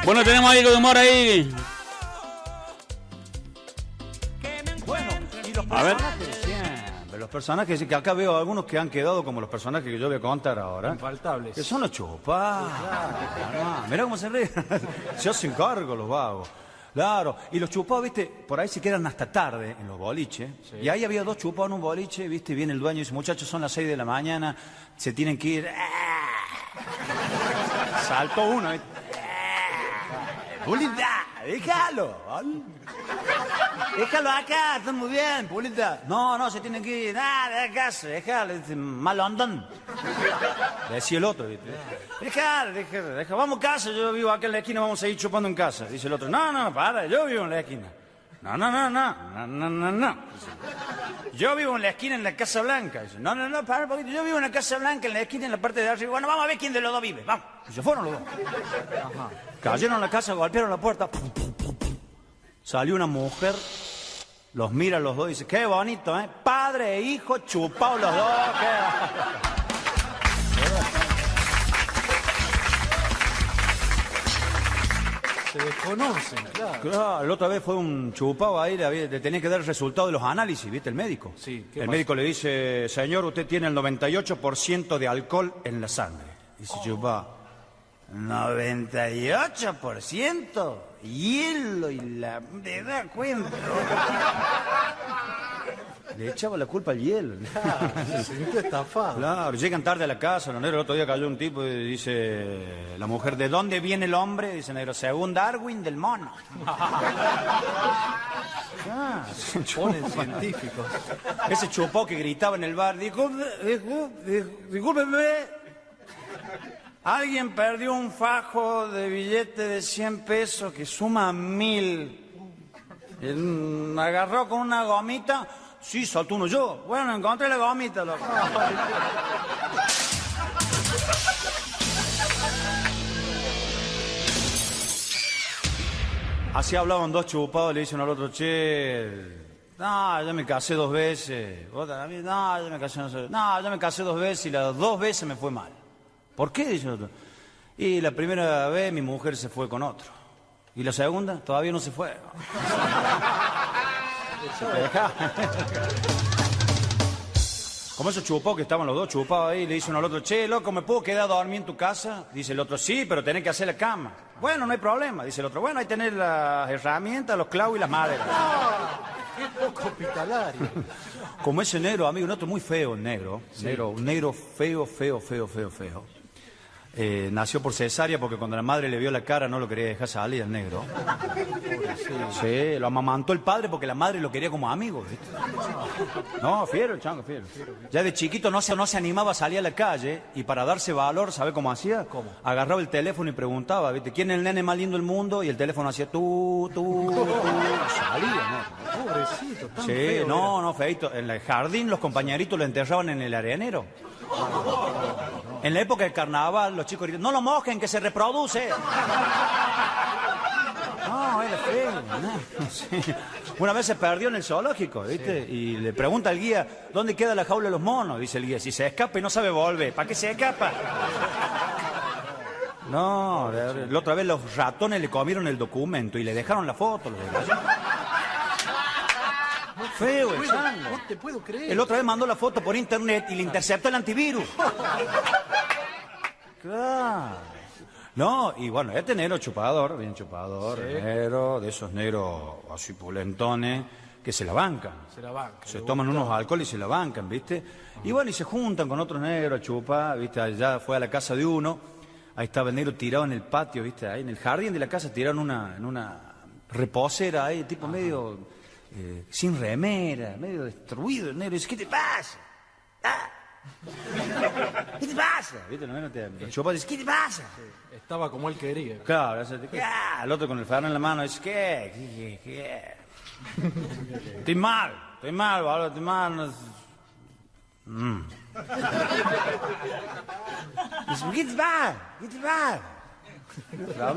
Bueno, tenemos algo de humor ahí. Bueno, y los A ver. personajes siempre, los personajes, que acá veo algunos que han quedado como los personajes que yo voy a contar ahora. Infaltables. Que son los chupas. Mirá cómo se ríen. Yo se encargo los vagos. Claro, y los chupados, viste, por ahí se quedan hasta tarde en los boliches. Sí. Y ahí había dos chupados en un boliche, viste, viene el dueño y dice, muchachos, son las 6 de la mañana, se tienen que ir. Saltó uno, ¿viste? Pulita, déjalo. Déjalo acá, está muy bien, Pulita. No, se tienen que ir. De casa, déjalo. Dice, malondón. Le decía el otro, ¿viste? Déjalo. Vamos a casa, yo vivo acá en la esquina, vamos a ir chupando en casa. Dice el otro, no, para, yo vivo en la esquina. No. Dice, yo vivo en la esquina en la Casa Blanca. Dice, no, para un poquito. Yo vivo en la Casa Blanca, en la esquina, en la parte de arriba. Bueno, vamos a ver quién de los dos vive. Vamos. Y se fueron los dos. Ajá. Cayeron a la casa, golpearon la puerta. Salió una mujer, los mira a los dos y dice, qué bonito, ¿eh? Padre e hijo chupados los dos. Se desconocen, claro. La otra vez fue un chupado ahí, le tenía que dar el resultado de los análisis, ¿viste? El médico. Sí, ¿qué el pasa? médico le dice, señor, usted tiene el 98% de alcohol en la sangre. Dice chupado, 98%, hielo y la... ¿Te das cuenta? Le echaba la culpa al hielo. Se sintió estafado. Claro, llegan tarde a la casa, los negros. El otro día cayó un tipo y dice la mujer, ¿de dónde viene el hombre? Dice el negro, según Darwin, del mono. Ponen científicos. Ese chupó que gritaba en el bar, discúlpeme, alguien perdió un fajo de billete de 100 pesos que suma 1000. Él agarró con una gomita. Sí, saltó uno yo. Bueno, encontré la gomita, loco. Así hablaban dos chupados, le dicen al otro, che, no, ya me casé 2 veces. Otra, no, ya me casé, no, ya me casé 2 veces y las 2 veces me fue mal. ¿Por qué? Dice el otro. Y la primera vez mi mujer se fue con otro. Y la segunda todavía no se fue. Como esos chupados que estaban los dos chupados ahí, le dicen al otro, che, loco, ¿me puedo quedar a dormir en tu casa? Dice el otro, sí, pero tenés que hacer la cama. Bueno, no hay problema. Dice el otro, bueno, hay que tener las herramientas, los clavos y las maderas. Qué poco hospitalario. Como ese negro, amigo, un otro muy feo, el negro. Sí. Un negro feo. Nació por cesárea porque cuando la madre le vio la cara no lo quería dejar salir el negro. Sí, lo amamantó el padre porque la madre lo quería como amigo, ¿viste? No, fiero el chango, fiero. Ya de chiquito no se animaba a salir a la calle y para darse valor, ¿sabe cómo hacía? ¿Cómo? Agarraba el teléfono y preguntaba, ¿viste? ¿Quién es el nene más lindo del mundo? Y el teléfono hacía tú. Salía, ¿no? Pobrecito, tan sí, feo. no, feito. En el jardín los compañeritos lo enterraban en el arenero. En la época del carnaval, los chicos gritaban, no lo mojen, que se reproduce. No, era feo. No. Sí. Una vez se perdió en el zoológico, ¿viste? Sí. Y le pregunta al guía, ¿dónde queda la jaula de los monos? Dice el guía, si se escapa y no sabe volver, ¿para qué se escapa? No, la otra vez los ratones le comieron el documento y le dejaron la foto. Feo, no te puedo creer. El otra vez mandó la foto por internet y le interceptó el antivirus. Claro. No, y bueno, este negro chupador, bien chupador, sí. Negro, de esos negros así pulentones, que se la bancan. Se toman unos alcohol y se la bancan, ¿viste? Y bueno, y se juntan con otros negros a chupar, ¿viste? Allá fue a la casa de uno, ahí estaba el negro tirado en el patio, ¿viste? Ahí en el jardín de la casa tiraron en una reposera ahí, tipo medio... sin remera, medio destruido el negro. Dice, ¿qué te pasa? ¿Qué te pasa? ¿Viste? El chupado dice, ¿qué te pasa? Sí, estaba como él quería. Claro, el otro con el farol en la mano dice, ¿qué? Estoy mal, boludo, estoy mal. No... Dice, ¿qué te pasa?